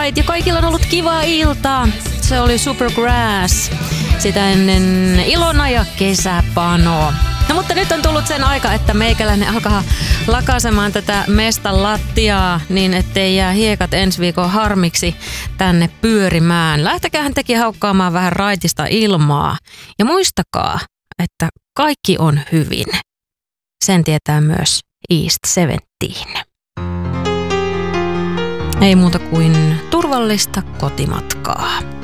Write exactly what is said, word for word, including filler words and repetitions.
Night ja kaikilla on ollut kiva ilta. Se oli Supergrass. Sitä ennen Ilona ja Kesäpano. No mutta nyt on tullut sen aika, että meikäläinen alkaa lakasemaan tätä mestan lattiaa niin ettei jää hiekat ensi viikon harmiksi tänne pyörimään. Lähtekäähän teki haukkaamaan vähän raitista ilmaa. Ja muistakaa, että kaikki on hyvin. Sen tietää myös East Seventeen. Ei muuta kuin turvallista kotimatkaa.